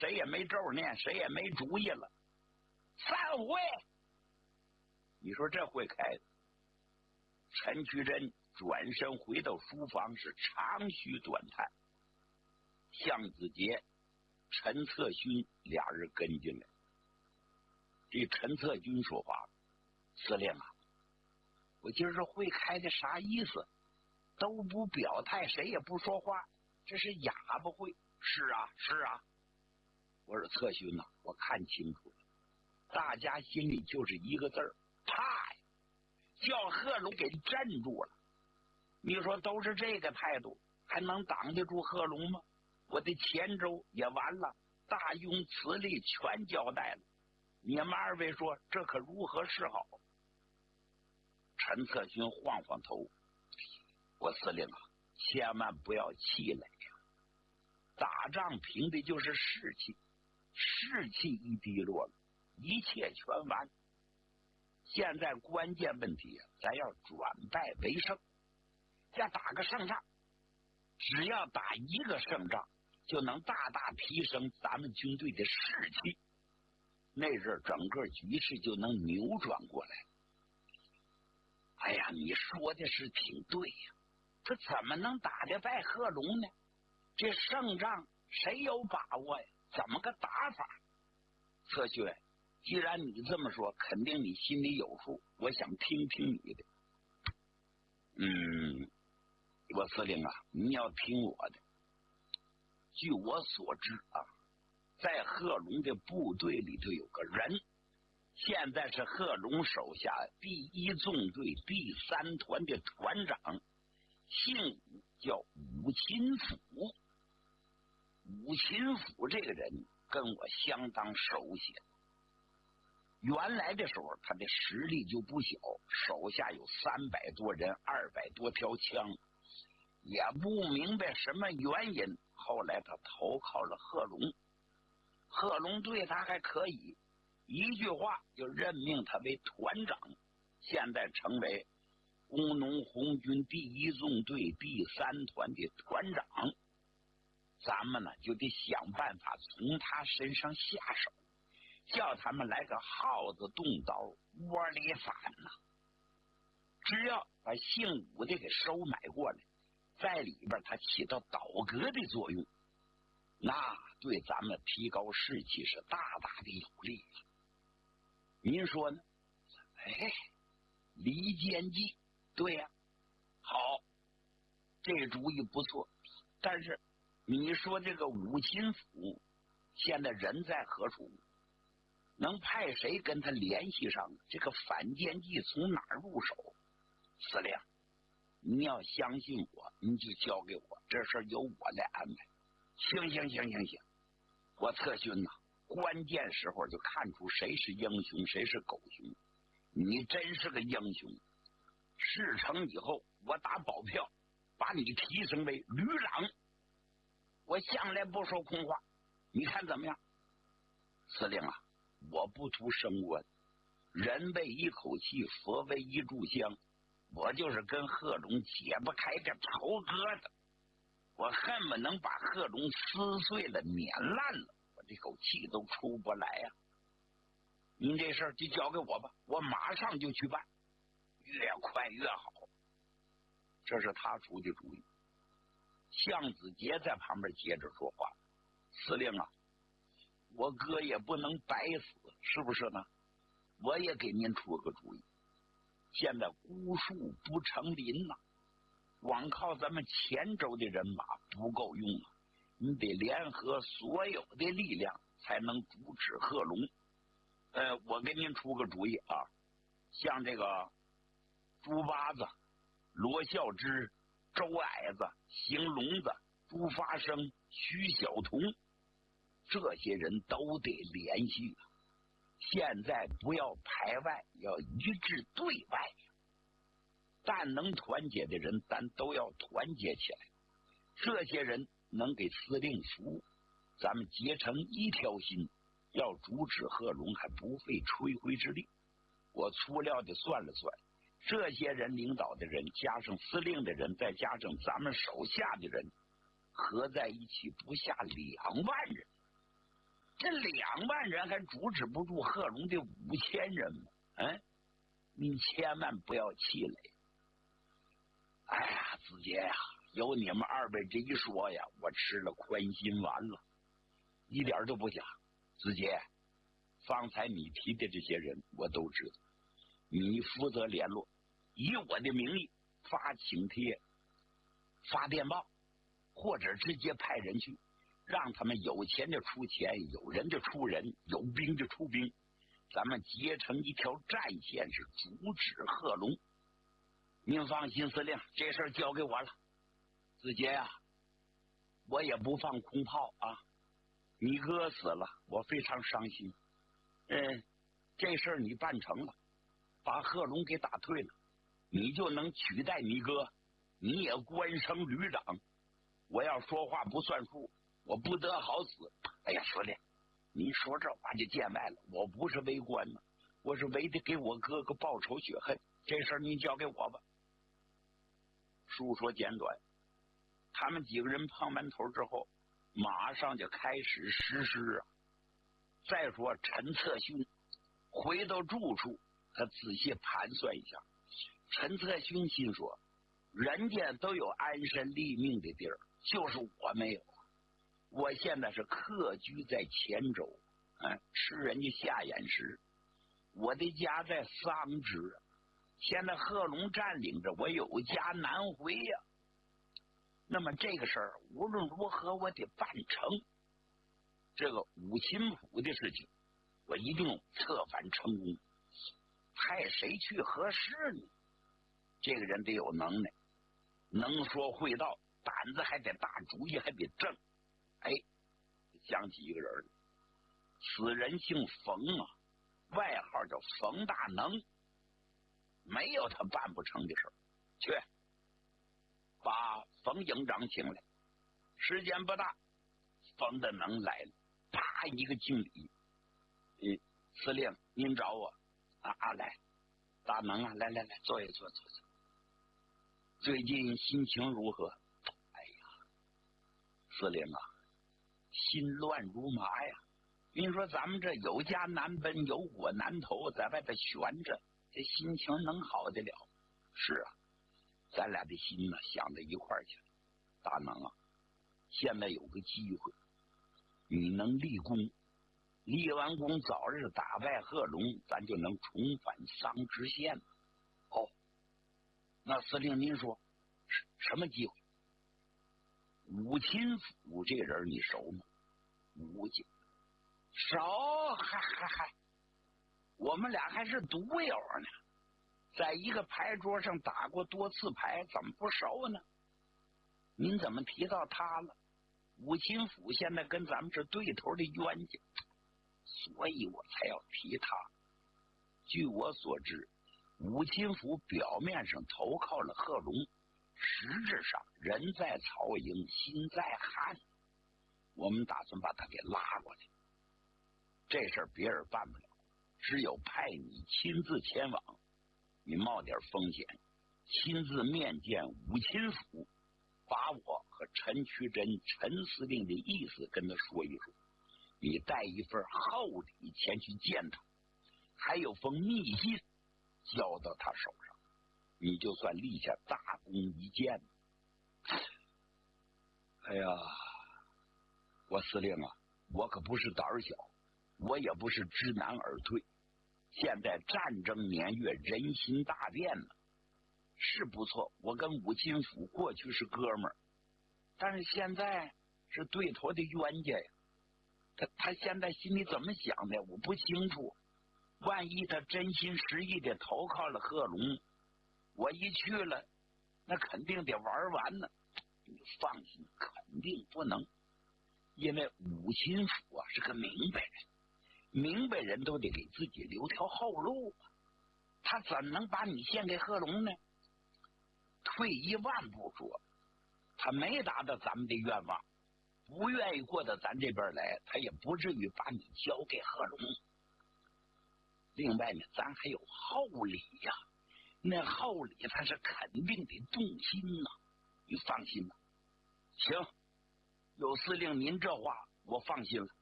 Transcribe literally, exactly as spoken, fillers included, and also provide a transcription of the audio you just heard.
谁也没咒念，谁也没主意了。散会。你说这会开的？陈渠珍转身回到书房，是长吁短叹。向子杰、陈策勋俩人跟进来。这陈策军说话了：“司令啊，我今儿这会开的啥意思？都不表态，谁也不说话，这是哑巴会。”“是啊，是啊。”我说：“策勋呐、啊，我看清楚了，大家心里就是一个字儿，怕呀，叫贺龙给镇住了。你说都是这个态度，还能挡得住贺龙吗？我的前州也完了，大庸此力全交代了。你们二位说这可如何是好？”陈策勋晃晃头：“我司令啊，千万不要气馁呀！打仗凭的就是士气，士气一低落了，一切全完。现在关键问题啊，咱要转败为胜，要打个胜仗。只要打一个胜仗，就能大大提升咱们军队的士气。那阵整个局势就能扭转过来。”“哎呀，你说的是挺对呀，这怎么能打得败贺龙呢？这胜仗谁有把握呀？怎么个打法？”“策勋，既然你这么说，肯定你心里有数，我想听听你的。”“嗯，我司令啊，你要听我的。据我所知啊，在贺龙的部队里头有个人，现在是贺龙手下第一纵队第三团的团长，姓武，叫武秦甫。武秦甫这个人跟我相当熟悉，原来的时候他的实力就不小，手下有三百多人，二百多条枪，也不明白什么原因，后来他投靠了贺龙。贺龙对他还可以，一句话就任命他为团长，现在成为工农红军第一纵队第三团的团长。咱们呢就得想办法从他身上下手，叫他们来个耗子动刀窝里反呐、啊！只要把姓武的给收买过来，在里边他起到倒戈的作用，那对咱们提高士气是大大的有利了。您说呢？”“哎，离间计，对呀、啊，好，这主意不错。但是你说这个武秦甫现在人在何处？能派谁跟他联系上？这个反间计从哪儿入手？”“司令，你要相信我，你就交给我，这事由我来安排。”“行行行行行，我策勋呐、啊，关键时候就看出谁是英雄，谁是狗熊。你真是个英雄，事成以后，我打保票把你提升为旅长。我向来不说空话，你看怎么样？”“司令啊，我不图升官，人为一口气，佛为一炷香，我就是跟贺龙解不开这头疙瘩，我恨不能把贺龙撕碎了碾烂了，我这口气都出不来呀、啊！您这事儿就交给我吧，我马上就去办，越快越好。”这是他出的主意。向子杰在旁边接着说话：“司令啊，我哥也不能白死，是不是呢？我也给您出个主意。现在孤树不成林呐、啊，光靠咱们黔州的人马不够用啊，你得联合所有的力量才能阻止贺龙。呃，我给您出个主意啊，像这个朱八子、罗孝之、周矮子、邢聋子、朱发生、徐小彤，这些人都得联系啊！现在不要排外，要一致对外呀！但能团结的人，咱都要团结起来。这些人能给司令服务，咱们结成一条心，要阻止贺龙还不费吹灰之力。我粗略的算了算，这些人领导的人，加上司令的人，再加上咱们手下的人，合在一起不下两万人。 这两万人还阻止不住贺龙的五千人吗？嗯，您千万不要气馁。哎呀，子杰呀、啊，有你们二位这一说呀，我吃了宽心丸了，一点都不假。子杰，方才你提的这些人我都知道，你负责联络，以我的名义发请帖、发电报，或者直接派人去。让他们有钱的出钱，有人的出人，有兵的出兵，咱们结成一条战线，是阻止贺龙。您放心，司令，这事儿交给我了。子杰呀、啊，我也不放空炮啊！你哥死了，我非常伤心。嗯，这事儿你办成了，把贺龙给打退了，你就能取代你哥，你也官升旅长。我要说话不算数，我不得好死。哎呀，司令，你说这话就见外了。我不是为官呢，我是为的给我哥哥报仇雪恨。这事儿您交给我吧。述说简短，他们几个人碰完头之后，马上就开始实施啊。再说陈策勋回到住处，他仔细盘算一下。陈策勋心说，人家都有安身立命的地儿，就是我没有。我现在是客居在黔州，哎，吃人家下眼食。我的家在桑植，现在贺龙占领着，我有家难回呀、啊。那么这个事儿无论如何我得办成。这个武秦府的事情，我一定策反成功。派谁去合适呢？这个人得有能耐，能说会道，胆子还得大，主意还得正。哎，想起一个人，此人姓冯啊，外号叫冯大能，没有他办不成的事儿。去，把冯营长请来。时间不大，冯大能来了，啪一个敬礼。嗯，司令，您找我啊？啊，来，大能啊，来来来，坐一坐，坐坐。最近心情如何？哎呀，司令啊，心乱如麻呀！您说咱们这有家难奔，有国难投，在外头悬着，这心情能好得了？是啊，咱俩的心呢想到一块儿去了。大能啊，现在有个机会，你能立功，立完功早日打败贺龙，咱就能重返桑植县。哦，那司令您说什么机会？武秦府这人你熟吗？武家熟，嗨嗨嗨，我们俩还是毒友呢，在一个牌桌上打过多次牌，怎么不熟呢？您怎么提到他了？武秦府现在跟咱们是对头的冤家，所以我才要提他。据我所知，武秦府表面上投靠了贺龙，实质上人在曹营心在汉，我们打算把他给拉过来。这事儿别人办不了，只有派你亲自前往，你冒点风险，亲自面见武秦府，把我和陈渠珍陈司令的意思跟他说一说，你带一份厚礼前去见他，还有封密信交到他手上，你就算立下大功一件了。哎呀，我司令啊，我可不是胆小，我也不是知难而退。现在战争年月，人心大变了，是不错，我跟武秦府过去是哥们儿，但是现在是对头的冤家呀。他他现在心里怎么想的，我不清楚。万一他真心实意的投靠了贺龙，我一去了，那肯定得玩完了。你放心，肯定不能，因为武秦府啊是个明白人，明白人都得给自己留条后路啊。他怎能把你献给贺龙呢？退一万步说，他没达到咱们的愿望，不愿意过到咱这边来，他也不至于把你交给贺龙。另外呢，咱还有厚礼呀、啊，那厚礼他是肯定得动心呐、啊，你放心吧。行，有司令您这话，我放心了。